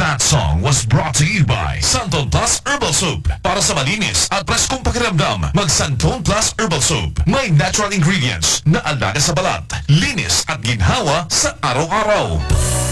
That song was brought to you by Santon Plus Herbal Soap. Para sa malinis at preskong pakiramdam, mag Santon Plus Herbal Soap. May natural ingredients na alaga sa balat, linis at ginhawa sa araw-araw.